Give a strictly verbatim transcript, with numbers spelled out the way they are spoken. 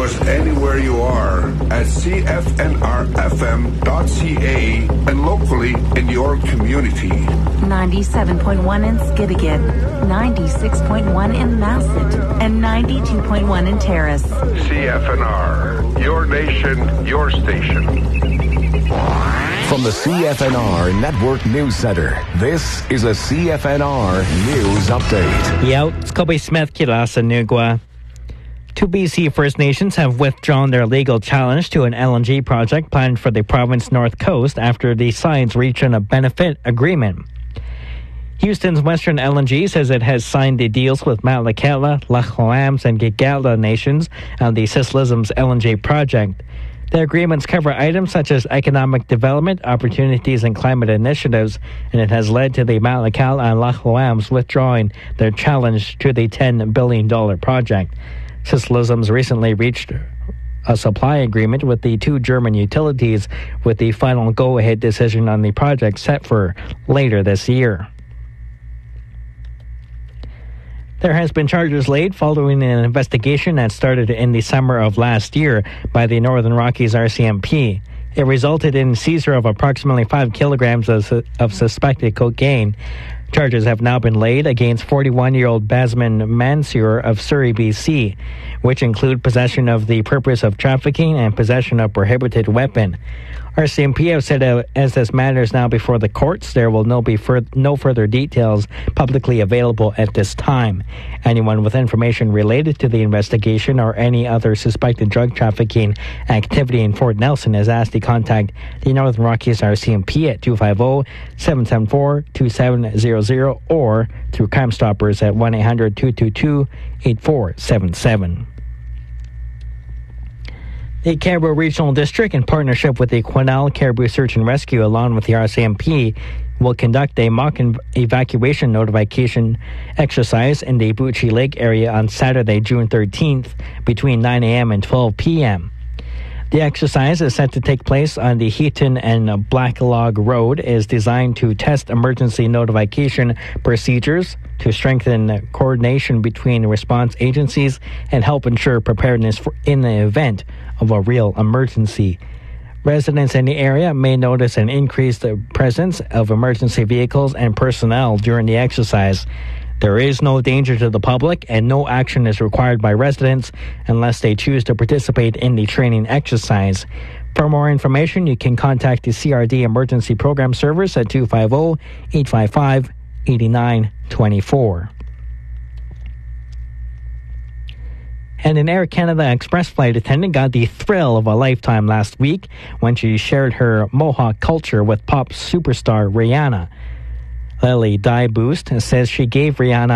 us anywhere you are at c f n r f m dot c a and locally in your community. ninety-seven point one in Skidegate, ninety-six point one in Masset, and ninety-two point one in Terrace. C F N R, your nation, your station. From the C F N R Network News Center, this is a C F N R News Update. Yo, it's Kobe Smith kila sa Nugua. Two B C First Nations have withdrawn their legal challenge to an L N G project planned for the province's north coast after the sides reached a benefit agreement. Houston's Western L N G says it has signed the deals with Malakela, Lachloams, and Gigala nations on the Sislism's L N G project. The agreements cover items such as economic development, opportunities, and climate initiatives, and it has led to the Malakela and Lachloams withdrawing their challenge to the ten billion dollars project. Sislism's recently reached a supply agreement with the two German utilities, with the final go-ahead decision on the project set for later this year. There has been charges laid following an investigation that started in the summer of last year by the Northern Rockies R C M P. It resulted in seizure of approximately five kilograms of, of suspected cocaine. Charges have now been laid against forty-one-year-old Basman Mansour of Surrey, B C, which include possession of the purpose of trafficking and possession of prohibited weapon. R C M P have said uh, as this matter is now before the courts, there will no be fur- no further details publicly available at this time. Anyone with information related to the investigation or any other suspected drug trafficking activity in Fort Nelson is asked to contact the Northern Rockies R C M P at two five zero, seven seven four, two seven zero zero or through Crime Stoppers at one eight hundred, two two two, eight four seven seven. The Caribou Regional District, in partnership with the Quesnel Caribou Search and Rescue, along with the R C M P, will conduct a mock evacuation notification exercise in the Bucci Lake area on Saturday, June thirteenth, between nine a.m. and twelve p.m. The exercise is set to take place on the Heaton and Black Log Road, is designed to test emergency notification procedures, to strengthen coordination between response agencies, and help ensure preparedness for, in the event of a real emergency. Residents in the area may notice an increased presence of emergency vehicles and personnel during the exercise. There is no danger to the public, and no action is required by residents unless they choose to participate in the training exercise. For more information, you can contact the C R D Emergency Program Service at two five zero, eight five five, eight nine two four. And an Air Canada Express flight attendant got the thrill of a lifetime last week when she shared her Mohawk culture with pop superstar Rihanna. Lily Dye Boost says she gave Rihanna